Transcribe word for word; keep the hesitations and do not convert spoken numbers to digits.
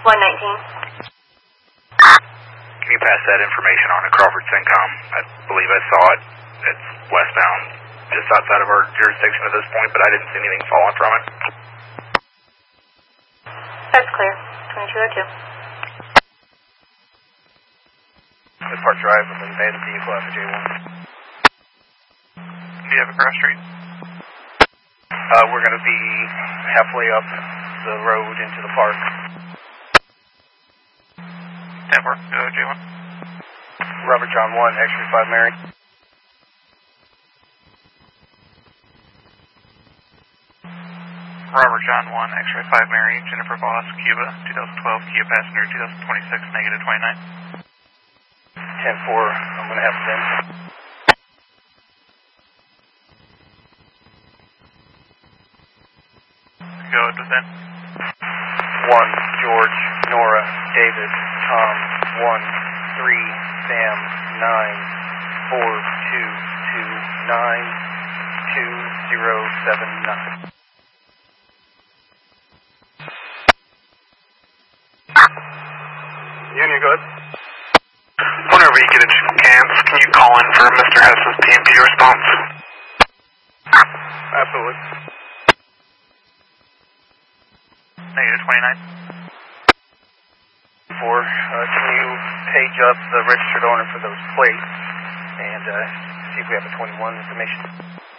one nineteen. Can you pass that information on to Crawford Syncom? I believe I saw it. It's westbound, just outside of our jurisdiction at this point, but I didn't see anything falling from it. That's clear. twenty-two oh two. Good Park Drive, with abandoned vehicle after J one. Do you have a cross street? Uh, we're going to be halfway up the road into the park. ten four, uh, J one. Robert John one, X-ray five Mary. Robert John one, X-ray five Mary, Jennifer Voss, Cuba, twenty twelve, Kia passenger, twenty twenty-six, negative twenty-nine. ten four, I'm going to have Ben. Go ahead with Ben. one, George, Nora, David, Tom, one, three, Sam, nine, four, two, two, nine, two, zero, seven, nine. Union, good. Whenever you get a chance, can you call in for Mister Hess's P M P response? Absolutely. Negative twenty-nine. Four, uh, can you page up the registered owner for those plates and uh, see if we have a twenty-one information?